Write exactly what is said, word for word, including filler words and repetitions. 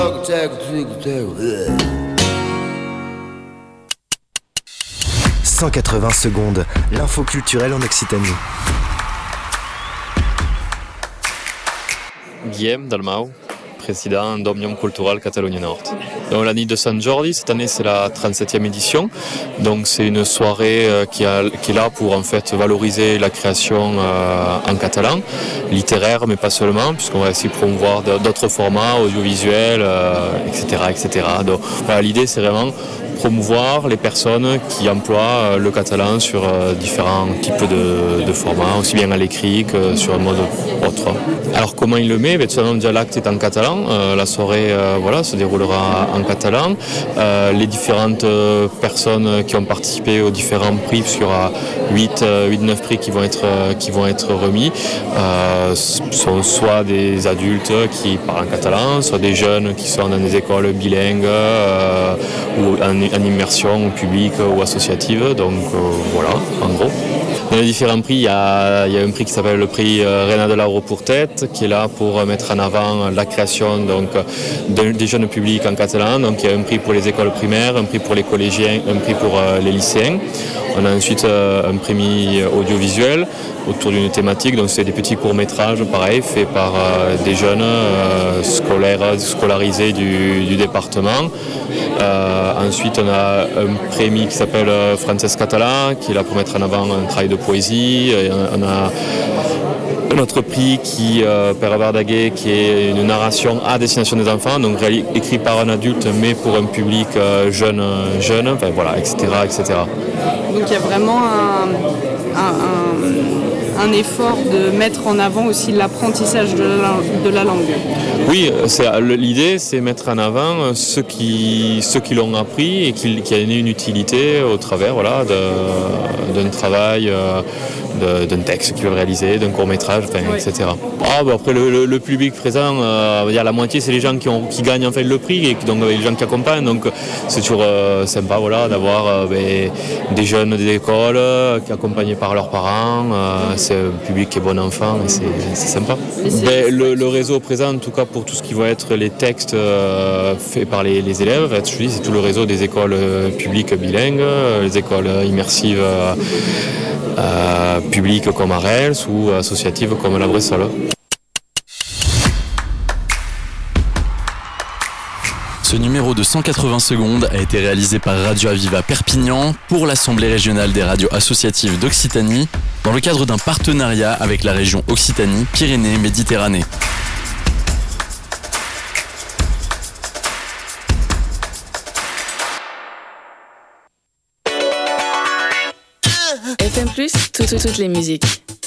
cent quatre-vingts secondes, l'info culturelle en Occitanie. Guillaume Dalmau, président d'Òmnium Cultural Catalogne Nord. Donc la nuit de San Jordi, cette année c'est la trente-septième édition. Donc c'est une soirée euh, qui, a, qui est là pour en fait valoriser la création euh, en catalan, littéraire mais pas seulement, puisqu'on va essayer de promouvoir d'autres formats audiovisuels, euh, et cetera, et cetera. Donc voilà, l'idée c'est vraiment promouvoir les personnes qui emploient le catalan sur euh, différents types de, de formats, aussi bien à l'écrit que sur un mode autre. Alors comment il le met? Tout simplement, déjà l'acte est en catalan, euh, la soirée euh, voilà, se déroulera en catalan. Euh, les différentes euh, personnes qui ont participé aux différents prix, puisqu'il y aura huit neuf prix qui vont être, euh, qui vont être remis, euh, sont soit des adultes qui parlent en catalan, soit des jeunes qui sont dans des écoles bilingues euh, ou en en immersion publique ou associative, donc euh, voilà, en gros. Dans les différents prix, il y a, il y a un prix qui s'appelle le prix Reina de l'Auro pour Tête, qui est là pour mettre en avant la création donc, de, des jeunes publics en catalan. Donc il y a un prix pour les écoles primaires, un prix pour les collégiens, un prix pour euh, les lycéens. On a ensuite euh, un prix audiovisuel autour d'une thématique, donc c'est des petits courts-métrages, pareil, faits par euh, des jeunes euh, scolaires, scolarisés du, du département. Euh, ensuite, on a un prémie qui s'appelle Francesc Català, qui est là pour mettre en avant un travail de poésie. Et on a un autre prix qui euh, Pere Verdaguer, qui est une narration à destination des enfants, donc écrit par un adulte, mais pour un public euh, jeune, jeune, enfin voilà, et cetera, et cetera. Donc il y a vraiment un, un, un, un effort de mettre en avant aussi l'apprentissage de la, de la langue. Oui, c'est, l'idée c'est mettre en avant ceux qui, ceux qui l'ont appris et qui, qui a donné une utilité au travers voilà, de, d'un travail, euh, de, d'un texte qu'ils veulent réaliser, d'un court-métrage, enfin, oui. et cetera. Ah, bah après le, le, le public présent, euh, dire la moitié c'est les gens qui, ont, qui gagnent en fait le prix et donc les gens qui accompagnent, donc c'est toujours euh, sympa voilà, d'avoir euh, ben, des jeunes des écoles euh, qui sont accompagnés par leurs parents, euh, c'est un public qui est bon enfant et c'est, c'est sympa. Ben, le, le réseau présent en tout cas pour tout ce qui va être les textes euh, faits par les, les élèves, je dis, c'est tout le réseau des écoles euh, publiques bilingues, les écoles immersives euh, euh, publiques comme Arels ou associatives comme la Bressole. Ce numéro de cent quatre-vingts secondes a été réalisé par Radio Aviva Perpignan pour l'Assemblée régionale des radios associatives d'Occitanie dans le cadre d'un partenariat avec la région Occitanie-Pyrénées-Méditerranée. F M plus, tout, tout, toutes les musiques.